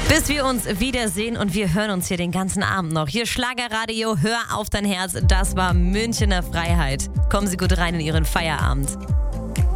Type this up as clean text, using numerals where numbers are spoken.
Bis wir uns wiedersehen und wir hören uns hier den ganzen Abend noch. Hier Schlagerradio, hör auf dein Herz. Das war Münchener Freiheit. Kommen Sie gut rein in Ihren Feierabend.